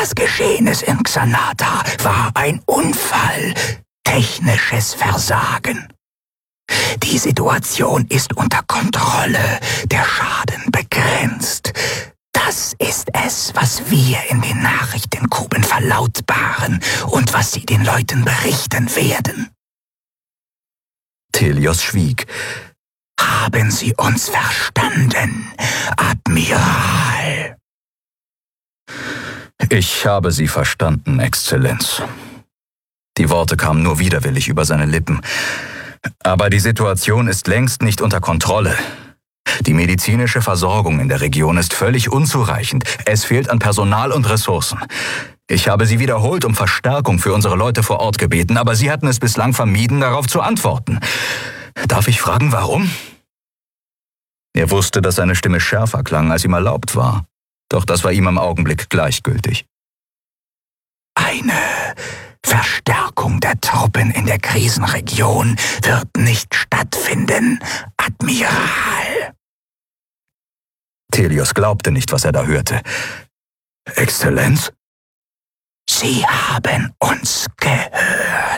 Das Geschehnis in Xanata war ein Unfall, technisches Versagen. Die Situation ist unter Kontrolle, der Schaden begrenzt. Das ist es, was wir in den Nachrichtenkuben verlautbaren und was sie den Leuten berichten werden. Thelios schwieg. Haben Sie uns verstanden, Admiral? Ich habe Sie verstanden, Exzellenz. Die Worte kamen nur widerwillig über seine Lippen. Aber die Situation ist längst nicht unter Kontrolle. Die medizinische Versorgung in der Region ist völlig unzureichend. Es fehlt an Personal und Ressourcen. Ich habe Sie wiederholt um Verstärkung für unsere Leute vor Ort gebeten, aber Sie hatten es bislang vermieden, darauf zu antworten. Darf ich fragen, warum? Er wusste, dass seine Stimme schärfer klang, als ihm erlaubt war. Doch das war ihm im Augenblick gleichgültig. Eine Verstärkung der Truppen in der Krisenregion wird nicht stattfinden, Admiral. Thelios glaubte nicht, was er da hörte. Exzellenz? Sie haben uns gehört.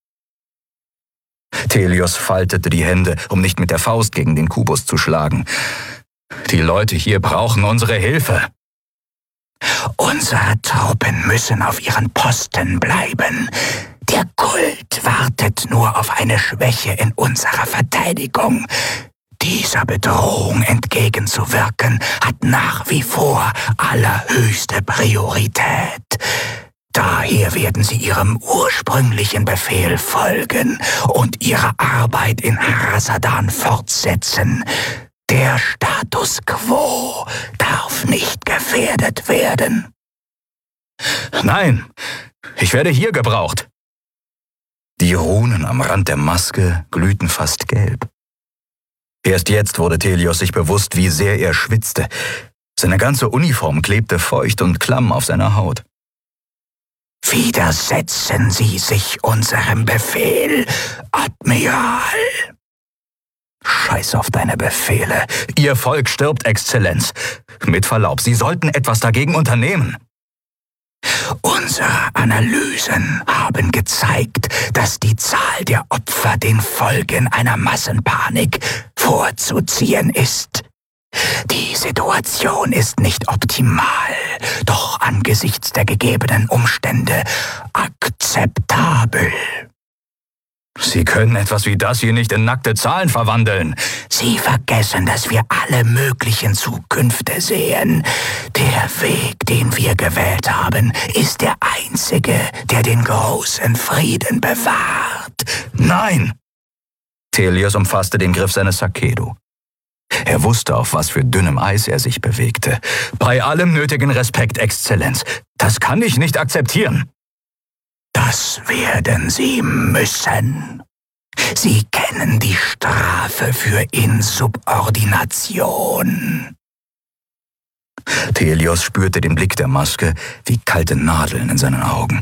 Thelios faltete die Hände, um nicht mit der Faust gegen den Kubus zu schlagen. Die Leute hier brauchen unsere Hilfe. Unsere Truppen müssen auf ihren Posten bleiben. Der Kult wartet nur auf eine Schwäche in unserer Verteidigung. Dieser Bedrohung entgegenzuwirken, hat nach wie vor allerhöchste Priorität. Daher werden sie ihrem ursprünglichen Befehl folgen und ihre Arbeit in Harasadan fortsetzen. Der Status quo darf nicht gefährdet werden. Nein, ich werde hier gebraucht. Die Runen am Rand der Maske glühten fast gelb. Erst jetzt wurde Thelios sich bewusst, wie sehr er schwitzte. Seine ganze Uniform klebte feucht und klamm auf seiner Haut. Widersetzen Sie sich unserem Befehl, Admiral. Scheiß auf deine Befehle. Ihr Volk stirbt, Exzellenz. Mit Verlaub, Sie sollten etwas dagegen unternehmen. Unsere Analysen haben gezeigt, dass die Zahl der Opfer den Folgen einer Massenpanik vorzuziehen ist. Die Situation ist nicht optimal, doch angesichts der gegebenen Umstände akzeptabel. Sie können etwas wie das hier nicht in nackte Zahlen verwandeln. Sie vergessen, dass wir alle möglichen Zukünfte sehen. Der Weg, den wir gewählt haben, ist der einzige, der den großen Frieden bewahrt. Nein! Thelios umfasste den Griff seines Sakedo. Er wusste, auf was für dünnem Eis er sich bewegte. Bei allem nötigen Respekt, Exzellenz, das kann ich nicht akzeptieren. Das werden Sie müssen. Sie kennen die Strafe für Insubordination. Thelios spürte den Blick der Maske wie kalte Nadeln in seinen Augen.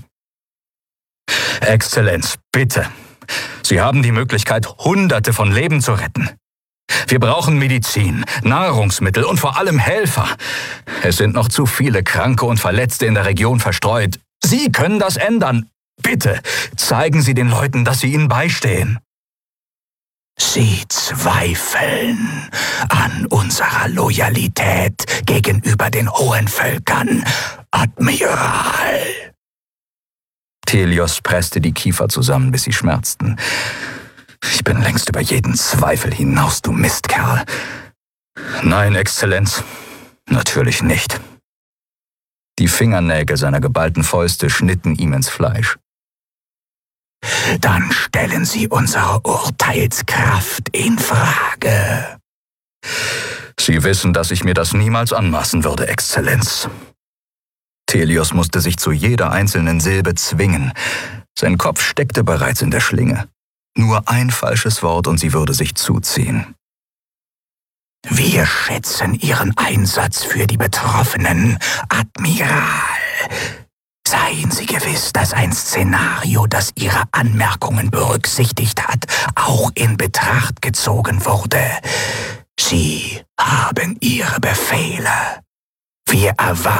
Exzellenz, bitte. Sie haben die Möglichkeit, Hunderte von Leben zu retten. Wir brauchen Medizin, Nahrungsmittel und vor allem Helfer. Es sind noch zu viele Kranke und Verletzte in der Region verstreut. Sie können das ändern. Bitte, zeigen Sie den Leuten, dass Sie ihnen beistehen. Sie zweifeln an unserer Loyalität gegenüber den hohen Völkern, Admiral. Thelios presste die Kiefer zusammen, bis sie schmerzten. Ich bin längst über jeden Zweifel hinaus, du Mistkerl. Nein, Exzellenz, natürlich nicht. Die Fingernägel seiner geballten Fäuste schnitten ihm ins Fleisch. Dann stellen Sie unsere Urteilskraft in Frage. Sie wissen, dass ich mir das niemals anmaßen würde, Exzellenz. Thelios musste sich zu jeder einzelnen Silbe zwingen. Sein Kopf steckte bereits in der Schlinge. Nur ein falsches Wort und sie würde sich zuziehen. Wir schätzen Ihren Einsatz für die Betroffenen, Admiral. Seien Sie gewiss, dass ein Szenario, das Ihre Anmerkungen berücksichtigt hat, auch in Betracht gezogen wurde. Sie haben Ihre Befehle. Wir erwarten